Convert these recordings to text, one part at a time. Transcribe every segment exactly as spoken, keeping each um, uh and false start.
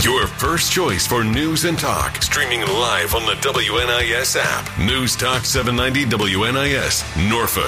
Your first choice for news and talk. Streaming live on the W N I S app. News Talk seven ninety W N I S, Norfolk.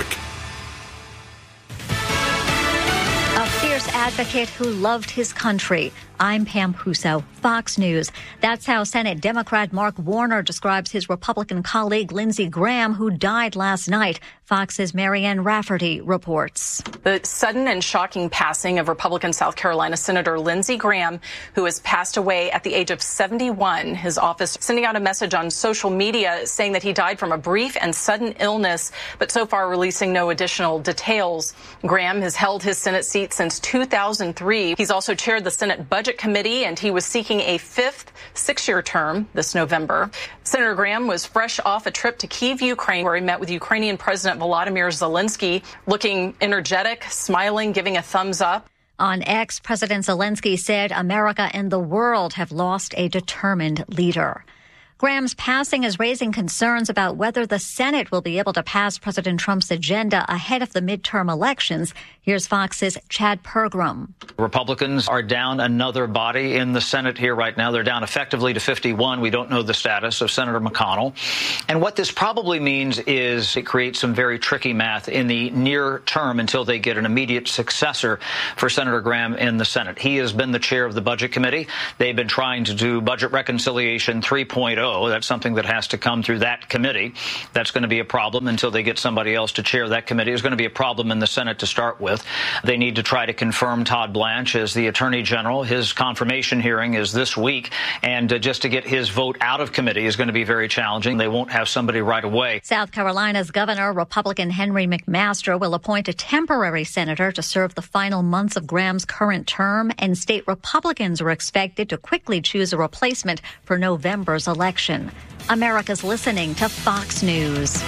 A fierce advocate who loved his country. I'm Pam Puso, Fox News. That's how Senate Democrat Mark Warner describes his Republican colleague Lindsey Graham, who died last night. Fox's Marianne Rafferty reports. The sudden and shocking passing of Republican South Carolina Senator Lindsey Graham, who has passed away at the age of seventy-one. His office sending out a message on social media saying that he died from a brief and sudden illness, but so far releasing no additional details. Graham has held his Senate seat since two thousand three. He's also chaired the Senate Budget Committee, and he was seeking a fifth six-year term this November. Senator Graham was fresh off a trip to Kyiv, Ukraine, where he met with Ukrainian President Volodymyr Zelensky, looking energetic, smiling, giving a thumbs up. On X, President Zelensky said America and the world have lost a determined leader. Graham's passing is raising concerns about whether the Senate will be able to pass President Trump's agenda ahead of the midterm elections. Here's Fox's Chad Pergram. Republicans are down another body in the Senate here right now. They're down effectively to fifty-one. We don't know the status of Senator McConnell. And what this probably means is it creates some very tricky math in the near term until they get an immediate successor for Senator Graham in the Senate. He has been the chair of the Budget Committee. They've been trying to do budget reconciliation three point oh. That's something that has to come through that committee. That's going to be a problem until they get somebody else to chair that committee. It's going to be a problem in the Senate to start with. They need to try to confirm Todd Blanche as the Attorney General. His confirmation hearing is this week, and uh, just to get his vote out of committee is going to be very challenging. They won't have somebody right away. South Carolina's Governor, Republican Henry McMaster, will appoint a temporary senator to serve the final months of Graham's current term, and state Republicans are expected to quickly choose a replacement for November's election. America's listening to Fox News.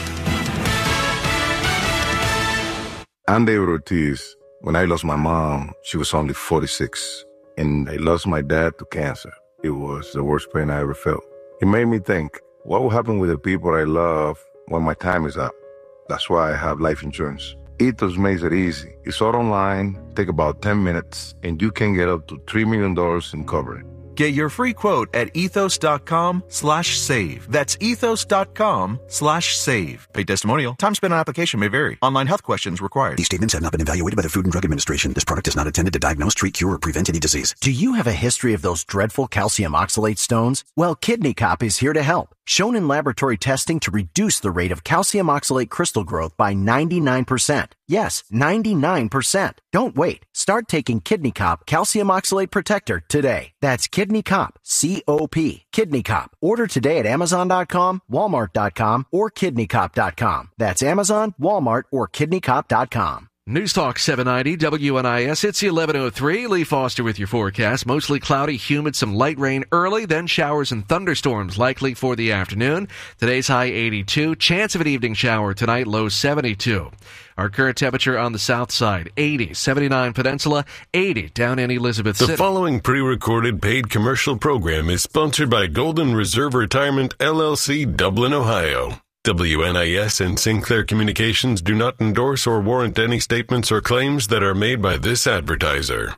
I'm David Ortiz. When I lost my mom, she was only forty-six, and I lost my dad to cancer. It was the worst pain I ever felt. It made me think, what will happen with the people I love when my time is up? That's why I have life insurance. Ethos makes it easy. It's all online, take about ten minutes, and you can get up to three million dollars in coverage. Get your free quote at ethos.com slash save. That's ethos.com slash save. Paid testimonial. Time spent on application may vary. Online health questions required. These statements have not been evaluated by the Food and Drug Administration. This product is not intended to diagnose, treat, cure, or prevent any disease. Do you have a history of those dreadful calcium oxalate stones? Well, Kidney Cop is here to help. Shown in laboratory testing to reduce the rate of calcium oxalate crystal growth by ninety-nine percent. Yes, ninety-nine percent. Don't wait. Start taking Kidney Cop Calcium Oxalate Protector today. That's Kidney Cop, C O P. Kidney Cop. Order today at amazon dot com, walmart dot com, or kidney cop dot com. That's Amazon, Walmart, or kidney cop dot com. News Talk seven ninety W N I S. It's eleven oh three. Lee Foster with your forecast. Mostly cloudy, humid, some light rain early, then showers and thunderstorms likely for the afternoon. Today's high eighty-two. Chance of an evening shower tonight, low seventy-two. Our current temperature on the south side, eighty. seventy-nine Peninsula, eighty down in Elizabeth City. The following pre-recorded paid commercial program is sponsored by Golden Reserve Retirement, L L C, Dublin, Ohio. W N I S and Sinclair Communications do not endorse or warrant any statements or claims that are made by this advertiser.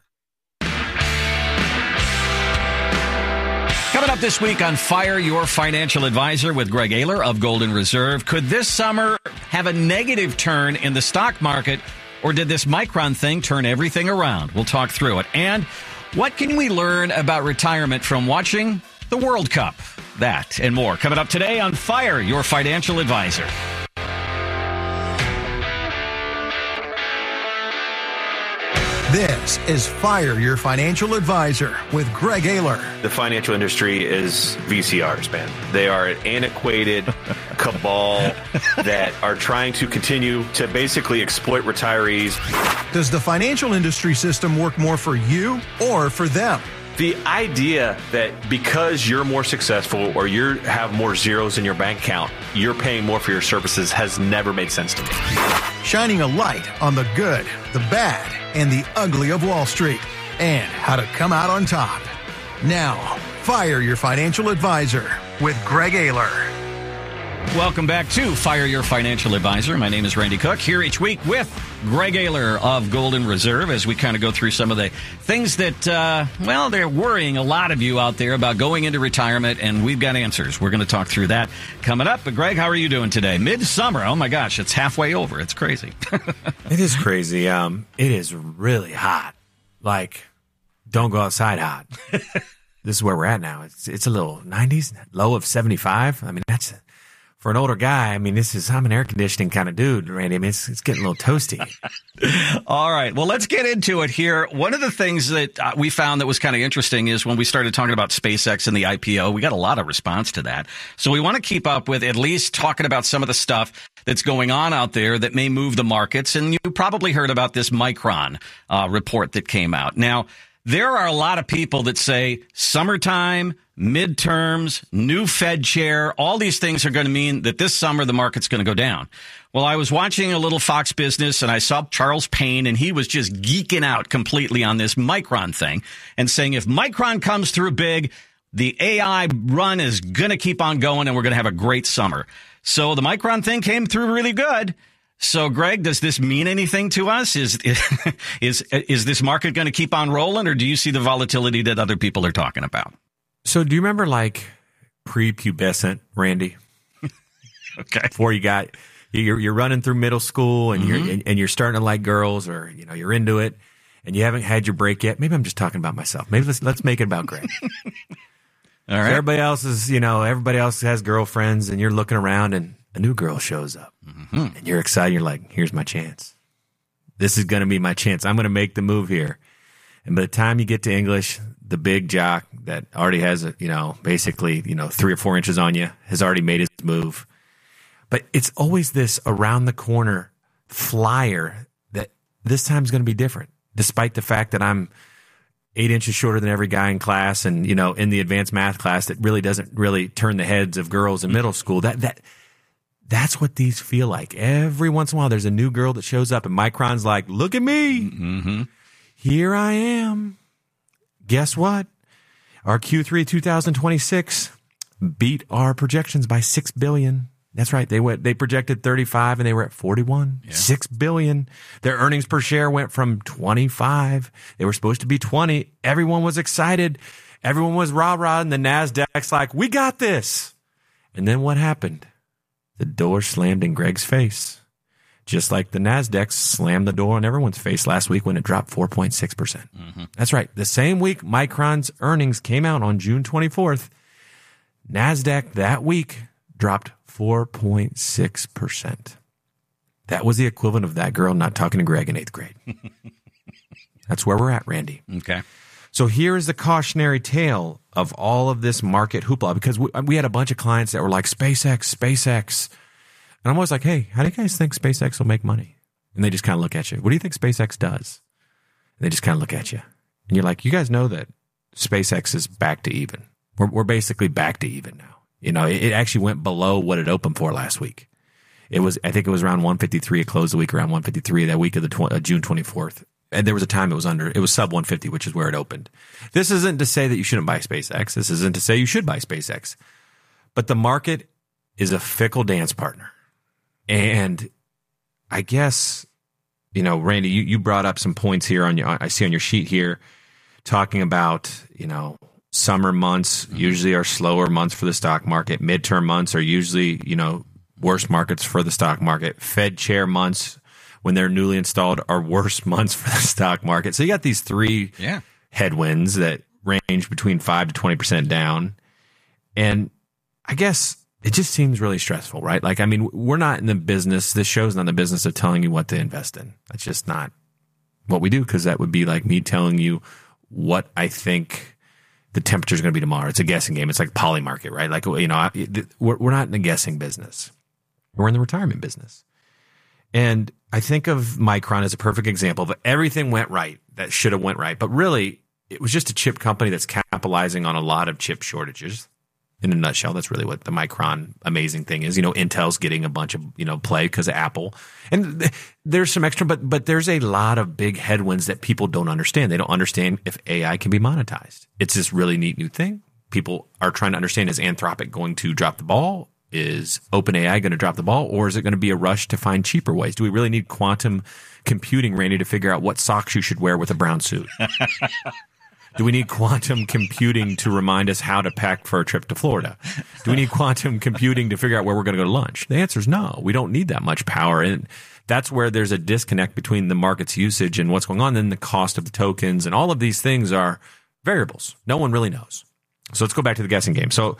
Coming up this week on Fire Your Financial Advisor with Greg Ayler of Golden Reserve. Could this summer have a negative turn in the stock market, or did this Micron thing turn everything around? We'll talk through it. And what can we learn about retirement from watching the World Cup? That and more coming up today on Fire Your Financial Advisor. This is Fire Your Financial Advisor with Greg Ayler. The financial industry is V C Rs, man. They are an antiquated cabal that are trying to continue to basically exploit retirees. Does the financial industry system work more for you or for them? The idea that because you're more successful or you have more zeros in your bank account, you're paying more for your services has never made sense to me. Shining a light on the good, the bad, and the ugly of Wall Street, and how to come out on top. Now, Fire Your Financial Advisor with Greg Ayler. Welcome back to Fire Your Financial Advisor. My name is Randy Cook, here each week with Greg Ayler of Golden Reserve as we kind of go through some of the things that, uh, well, they're worrying a lot of you out there about going into retirement, and we've got answers. We're going to talk through that coming up. But, Greg, how are you doing today? Midsummer. Oh, my gosh, it's halfway over. It's crazy. It is crazy. Um, it is really hot. Like, don't go outside hot. This is where we're at now. It's, it's a little nineties, low of seventy-five. I mean, that's... For an older guy, I mean, this is, I'm an air conditioning kind of dude, Randy. I mean, it's, it's getting a little toasty. All right. Well, let's get into it here. One of the things that uh, we found that was kind of interesting is when we started talking about SpaceX and the I P O, we got a lot of response to that. So we want to keep up with at least talking about some of the stuff that's going on out there that may move the markets. And you probably heard about this Micron uh, report that came out. Now, there are a lot of people that say summertime, midterms, new Fed chair, all these things are going to mean that this summer the market's going to go down. Well, I was watching a little Fox Business and I saw Charles Payne and he was just geeking out completely on this Micron thing and saying if Micron comes through big, the A I run is going to keep on going and we're going to have a great summer. So the Micron thing came through really good. So, Greg, does this mean anything to us? Is is is this market going to keep on rolling, or do you see the volatility that other people are talking about? So, do you remember like prepubescent Randy? Okay, before you got you're you're running through middle school and mm-hmm. you're and, and you're starting to like girls, or you know you're into it, and you haven't had your break yet. Maybe I'm just talking about myself. Maybe let's let's make it about Greg. All right. So everybody else is, you know, everybody else has girlfriends, and you're looking around and a new girl shows up mm-hmm. and you're excited. You're like, here's my chance. This is going to be my chance. I'm going to make the move here. And by the time you get to English, the big jock that already has, a, you know, basically, you know, three or four inches on you has already made his move. But it's always this around the corner flyer that this time is going to be different, despite the fact that I'm eight inches shorter than every guy in class and, you know, in the advanced math class that really doesn't really turn the heads of girls in middle school. That, that, That's what these feel like. Every once in a while, there's a new girl that shows up, and Micron's like, look at me. Mm-hmm. Here I am. Guess what? Our Q three twenty twenty-six beat our projections by six billion dollars. That's right. They went. They projected thirty-five, and they were at forty-one. Yeah. six billion dollars. Their earnings per share went from twenty-five. They were supposed to be twenty. Everyone was excited. Everyone was rah-rah, and the NASDAQ's like, we got this. And then what happened? The door slammed in Greg's face, just like the NASDAQ slammed the door on everyone's face last week when it dropped four point six percent. Mm-hmm. That's right. The same week Micron's earnings came out on June twenty-fourth, NASDAQ that week dropped four point six percent. That was the equivalent of that girl not talking to Greg in eighth grade. That's where we're at, Randy. Okay. So here is the cautionary tale of all of this market hoopla, because we, we had a bunch of clients that were like, SpaceX, SpaceX. And I'm always like, hey, how do you guys think SpaceX will make money? And they just kind of look at you. What do you think SpaceX does? And they just kind of look at you. And you're like, you guys know that SpaceX is back to even. We're, we're basically back to even now. You know, it, it actually went below what it opened for last week. It was, I think it was around one fifty-three. It closed the week around one fifty-three that week of the tw- uh, June twenty-fourth. And there was a time it was under, it was sub one fifty, which is where it opened. This isn't to say that you shouldn't buy SpaceX. This isn't to say you should buy SpaceX. But the market is a fickle dance partner. And I guess, you know, Randy, you, you brought up some points here on your, I see on your sheet here, talking about, you know, summer months usually are slower months for the stock market. Midterm months are usually, you know, worse markets for the stock market. Fed chair months, when they're newly installed, are worse months for the stock market. So you got these three yeah. headwinds that range between five to twenty percent down. And I guess it just seems really stressful, right? Like, I mean, we're not in the business, this show's not in the business of telling you what to invest in. That's just not what we do, because that would be like me telling you what I think the temperature is going to be tomorrow. It's a guessing game. It's like poly market, right? Like, you know, we're, we're not in the guessing business. We're in the retirement business. And I think of Micron as a perfect example of everything went right that should have went right. But really, it was just a chip company that's capitalizing on a lot of chip shortages. In a nutshell, that's really what the Micron amazing thing is. You know, Intel's getting a bunch of, you know, play because of Apple. And th- there's some extra, but but there's a lot of big headwinds that people don't understand. They don't understand if A I can be monetized. It's this really neat new thing. People are trying to understand, is Anthropic going to drop the ball? Is OpenAI going to drop the ball, or is it going to be a rush to find cheaper ways? Do we really need quantum computing, Randy, to figure out what socks you should wear with a brown suit? Do we need quantum computing to remind us how to pack for a trip to Florida? Do we need quantum computing to figure out where we're going to go to lunch? The answer is no. We don't need that much power. And that's where there's a disconnect between the market's usage and what's going on, and the cost of the tokens. And all of these things are variables. No one really knows. So let's go back to the guessing game. So,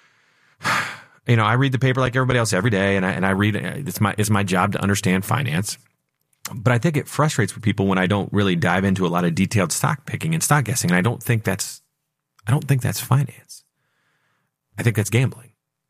you know, I read the paper like everybody else every day, and I and I read it's my it's my job to understand finance. But I think it frustrates with people when I don't really dive into a lot of detailed stock picking and stock guessing, and I don't think that's I don't think that's finance. I think that's gambling.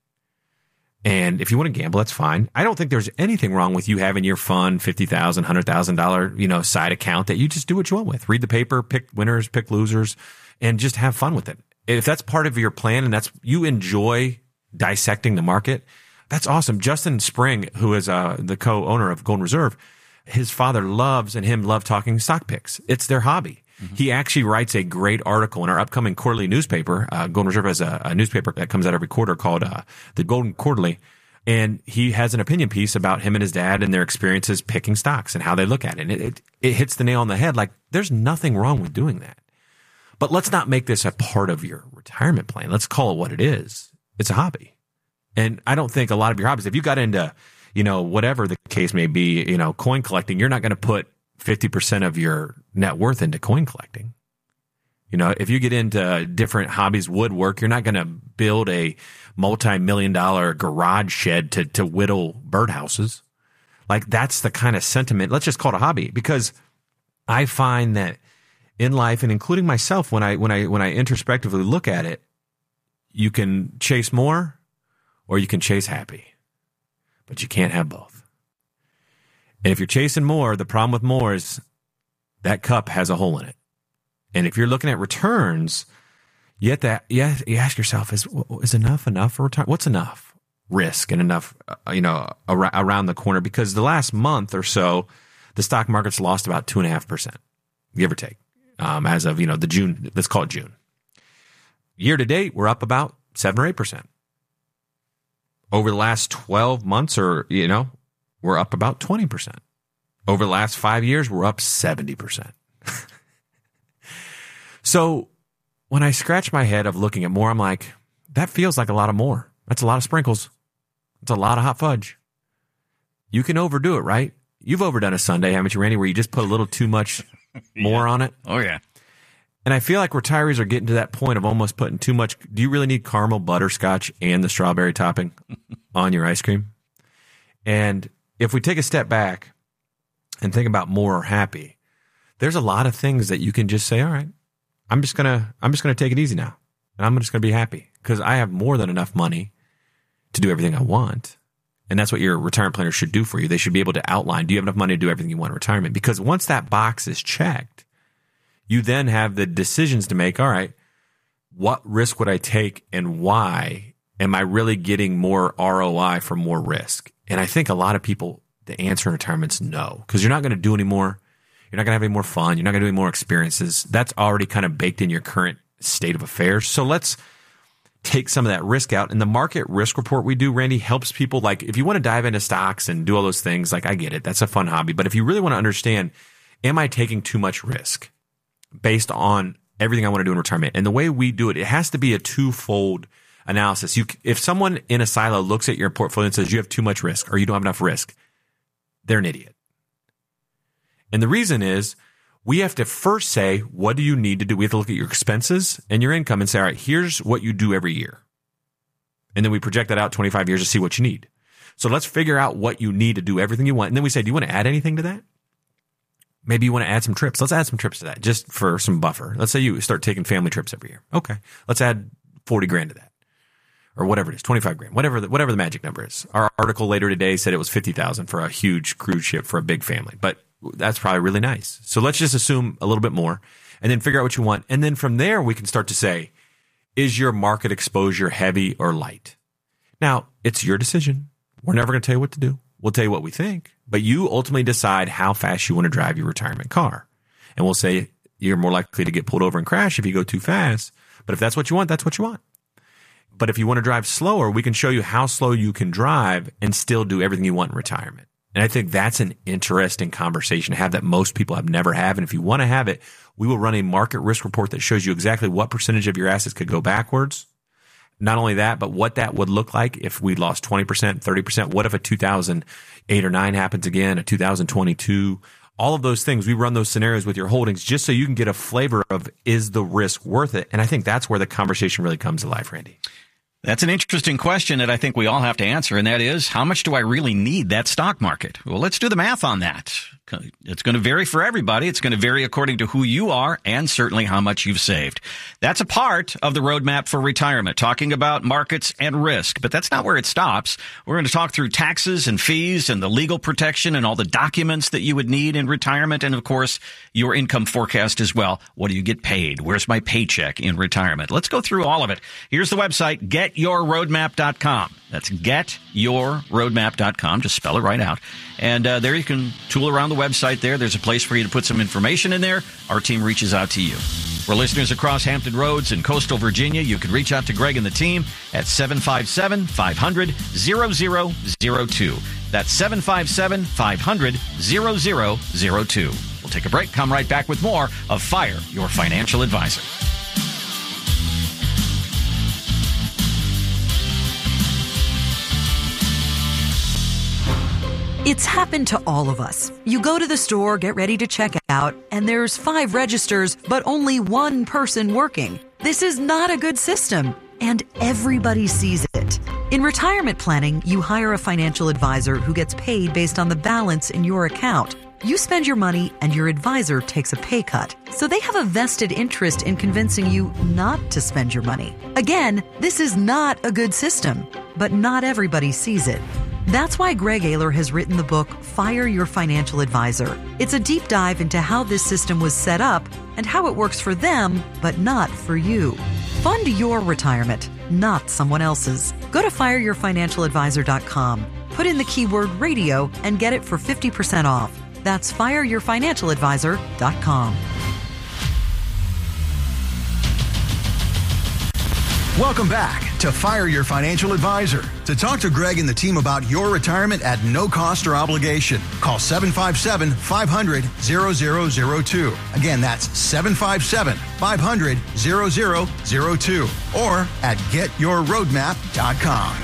And if you want to gamble, that's fine. I don't think there's anything wrong with you having your fun fifty thousand dollars, one hundred thousand dollars, you know, side account that you just do what you want with. Read the paper, pick winners, pick losers, and just have fun with it. If that's part of your plan and that's you enjoy dissecting the market, that's awesome. Justin Spring, who is uh, the co-owner of Golden Reserve, his father loves and him love talking stock picks. It's their hobby. Mm-hmm. He actually writes a great article in our upcoming quarterly newspaper. Uh, Golden Reserve has a, a newspaper that comes out every quarter called uh, the Golden Quarterly. And he has an opinion piece about him and his dad and their experiences picking stocks and how they look at it. And it, it, it hits the nail on the head. Like, there's nothing wrong with doing that. But let's not make this a part of your retirement plan. Let's call it what it is. It's a hobby. And I don't think a lot of your hobbies, if you got into, you know, whatever the case may be, you know, coin collecting, you're not going to put fifty percent of your net worth into coin collecting. You know, if you get into different hobbies, woodwork, you're not going to build a multi-million dollar garage shed to, to whittle birdhouses. Like, that's the kind of sentiment. Let's just call it a hobby, because I find that in life, and including myself, when I, when I, when I introspectively look at it, you can chase more or you can chase happy, but you can't have both. And if you're chasing more, the problem with more is that cup has a hole in it. And if you're looking at returns, you have to, you, have, you ask yourself, is is enough enough for return? What's enough risk and enough, you know, ar- around the corner? Because the last month or so, the stock market's lost about two and a half percent, give or take, um, as of, you know, the June, let's call it June. Year to date, we're up about seven or eight percent. Over the last twelve months, or, you know, we're up about twenty percent. Over the last five years, we're up seventy percent. So when I scratch my head of looking at more, I'm like, that feels like a lot of more. That's a lot of sprinkles. It's a lot of hot fudge. You can overdo it, right? You've overdone a sundae, haven't you, Randy, where you just put a little too much more yeah. on it? Oh, yeah. And I feel like retirees are getting to that point of almost putting too much. Do you really need caramel butterscotch and the strawberry topping on your ice cream? And if we take a step back and think about more or happy, there's a lot of things that you can just say, all right, I'm just going to, I'm just going to take it easy now. And I'm just going to be happy because I have more than enough money to do everything I want. And that's what your retirement planner should do for you. They should be able to outline, do you have enough money to do everything you want in retirement? Because once that box is checked, you then have the decisions to make. All right, what risk would I take and why? Am I really getting more R O I for more risk? And I think a lot of people, the answer in retirement is no, because you're not going to do any more. You're not going to have any more fun. You're not going to do any more experiences. That's already kind of baked in your current state of affairs. So let's take some of that risk out. And the market risk report we do, Randy, helps people. Like, if you want to dive into stocks and do all those things, like, I get it. That's a fun hobby. But if you really want to understand, am I taking too much risk based on everything I want to do in retirement? And the way we do it, it has to be a twofold analysis. You, if someone in a silo looks at your portfolio and says you have too much risk or you don't have enough risk, they're an idiot. And the reason is we have to first say, what do you need to do? We have to look at your expenses and your income and say, all right, here's what you do every year. And then we project that out twenty-five years to see what you need. So let's figure out what you need to do everything you want. And then we say, do you want to add anything to that? Maybe you want to add some trips. Let's add some trips to that just for some buffer. Let's say you start taking family trips every year. Okay. Let's add forty grand to that. Or whatever it is, twenty-five grand, whatever the, whatever the magic number is. Our article later today said it was fifty thousand for a huge cruise ship for a big family, but that's probably really nice. So let's just assume a little bit more and then figure out what you want. And then from there, we can start to say, is your market exposure heavy or light? Now, it's your decision. We're never going to tell you what to do. We'll tell you what we think, but you ultimately decide how fast you want to drive your retirement car. And we'll say you're more likely to get pulled over and crash if you go too fast. But if that's what you want, that's what you want. But if you want to drive slower, we can show you how slow you can drive and still do everything you want in retirement. And I think that's an interesting conversation to have that most people have never had. And if you want to have it, we will run a market risk report that shows you exactly what percentage of your assets could go backwards. Not only that, but what that would look like if we lost twenty percent, thirty percent. What if a two thousand eight or nine happens again, a two thousand twenty-two? All of those things, we run those scenarios with your holdings just so you can get a flavor of, is the risk worth it? And I think that's where the conversation really comes to life, Randy. That's an interesting question that I think we all have to answer, and that is, how much do I really need that stock market? Well, let's do the math on that. It's going to vary for everybody. It's going to vary according to who you are and certainly how much you've saved. That's a part of the roadmap for retirement, talking about markets and risk. But that's not where it stops. We're going to talk through taxes and fees and the legal protection and all the documents that you would need in retirement. And, of course, your income forecast as well. What do you get paid? Where's my paycheck in retirement? Let's go through all of it. Here's the website, get your roadmap dot com. That's get your roadmap dot com. Just spell it right out. And uh, there you can tool around the website there. There's a place for you to put some information in there. Our team reaches out to you. For listeners across Hampton Roads and coastal Virginia, you can reach out to Greg and the team at seven five seven, five hundred, zero zero zero two. That's seven five seven, five hundred, zero zero zero two. We'll take a break, come right back with more of Fire Your Financial Advisor. It's happened to all of us. You go to the store, get ready to check out, and there's five registers, but only one person working. This is not a good system, and everybody sees it. In retirement planning, you hire a financial advisor who gets paid based on the balance in your account. You spend your money, and your advisor takes a pay cut. So they have a vested interest in convincing you not to spend your money. Again, this is not a good system, but not everybody sees it. That's why Greg Ayler has written the book, Fire Your Financial Advisor. It's a deep dive into how this system was set up and how it works for them, but not for you. Fund your retirement, not someone else's. Go to fire your financial advisor dot com. Put in the keyword radio and get it for fifty percent off. That's fire your financial advisor dot com. Welcome back to Fire Your Financial Advisor. To talk to Greg and the team about your retirement at no cost or obligation, call seven five seven, five hundred, zero zero zero two. Again, that's seven five seven, five hundred, zero zero zero two or at get your roadmap dot com.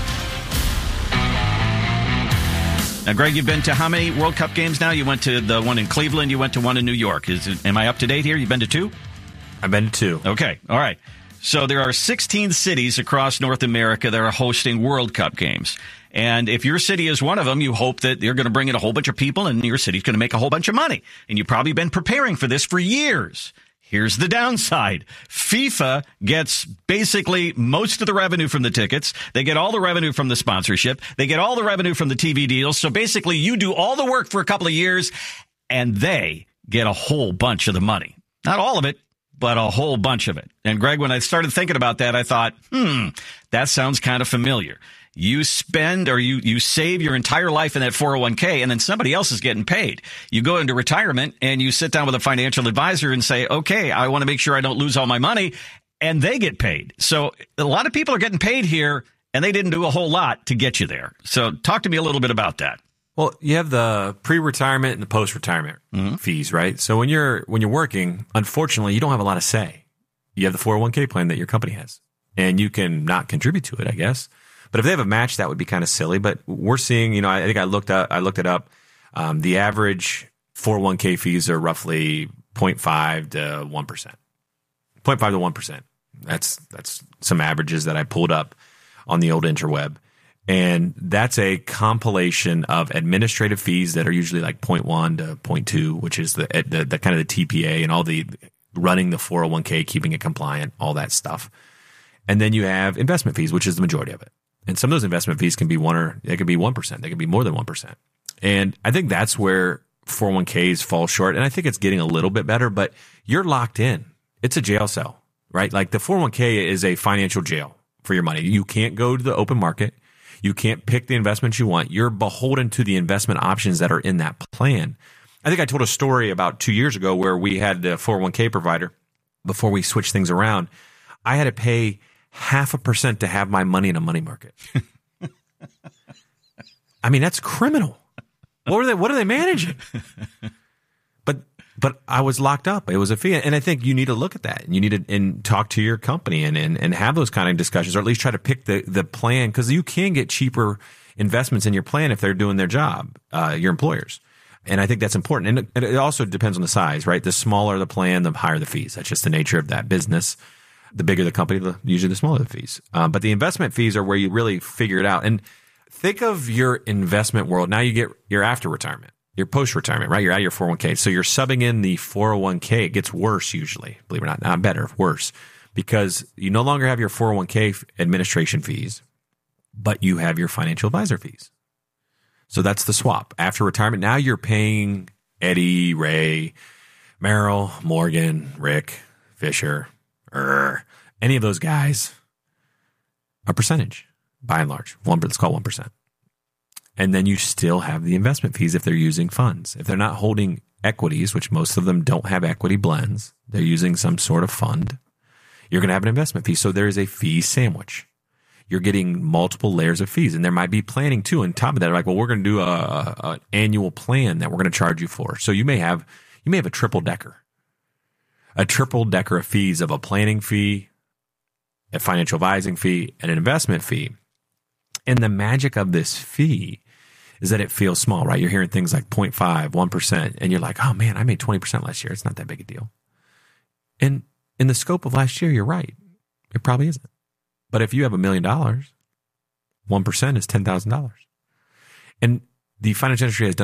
Now, Greg, you've been to how many World Cup games now? You went to the one in Cleveland. You went to one in New York. Is it, am I up to date here? You've been to two? I've been to two. Okay. All right. So there are sixteen cities across North America that are hosting World Cup games. And if your city is one of them, you hope that they're going to bring in a whole bunch of people and your city's going to make a whole bunch of money. And you've probably been preparing for this for years. Here's the downside. FIFA gets basically most of the revenue from the tickets. They get all the revenue from the sponsorship. They get all the revenue from the T V deals. So basically you do all the work for a couple of years and they get a whole bunch of the money. Not all of it, but a whole bunch of it. And Greg, when I started thinking about that, I thought, hmm, that sounds kind of familiar. You spend or you, you save your entire life in that four oh one k and then somebody else is getting paid. You go into retirement and you sit down with a financial advisor and say, okay, I want to make sure I don't lose all my money, and they get paid. So a lot of people are getting paid here and they didn't do a whole lot to get you there. So talk to me a little bit about that. Well, you have the pre-retirement and the post-retirement mm-hmm. fees, right? So when you're when you're working, unfortunately, you don't have a lot of say. You have the four oh one k plan that your company has, and you can not contribute to it, I guess. But if they have a match, that would be kind of silly. But we're seeing, you know, I think I looked up, I looked it up. Um, the average four oh one k fees are roughly zero point five to one percent. zero point five to one percent. That's that's some averages that I pulled up on the old interweb. And that's a compilation of administrative fees that are usually like zero point one to zero point two, which is the, the the kind of the T P A and all the running the four oh one k, keeping it compliant, all that stuff. And then you have investment fees, which is the majority of it. And some of those investment fees can be one or they could be one percent. They could be more than one percent. And I think that's where four oh one k's fall short. And I think it's getting a little bit better, but you're locked in. It's a jail cell, right? Like the four oh one k is a financial jail for your money. You can't go to the open market. You can't pick the investments you want. You're beholden to the investment options that are in that plan. I think I told a story about two years ago where we had the four oh one k provider before we switched things around. I had to pay half a percent to have my money in a money market. I mean, that's criminal. What are they, what are they managing? But but I was locked up. It was a fee. And I think you need to look at that. You need to and talk to your company and, and, and have those kind of discussions, or at least try to pick the, the plan, because you can get cheaper investments in your plan if they're doing their job, uh, your employers. And I think that's important. And it, it also depends on the size, right? The smaller the plan, the higher the fees. That's just the nature of that business. The bigger the company, the, usually the smaller the fees. Um, but the investment fees are where you really figure it out. And think of your investment world. Now you get, you're after retirement, you're post-retirement, right? You're out of your four oh one k. So you're subbing in the four oh one k. It gets worse usually, believe it or not. Not better, worse. Because you no longer have your four oh one k administration fees, but you have your financial advisor fees. So that's the swap. After retirement, now you're paying Eddie, Ray, Merrill, Morgan, Rick, Fisher, er, any of those guys, a percentage. By and large, one, let's call one percent. And then you still have the investment fees if they're using funds. If they're not holding equities, which most of them don't have equity blends, they're using some sort of fund, you're going to have an investment fee. So there is a fee sandwich. You're getting multiple layers of fees. And there might be planning too. On top of that, they're like, well, we're going to do a, an annual plan that we're going to charge you for. So you may have you may have a triple decker. A triple decker of fees of a planning fee, a financial advising fee, and an investment fee. And the magic of this fee is that it feels small, right? You're hearing things like zero point five, one percent, and you're like, oh man, I made twenty percent last year. It's not that big a deal. And in the scope of last year, you're right. It probably isn't. But if you have a million dollars, one percent is ten thousand dollars. And the financial industry has done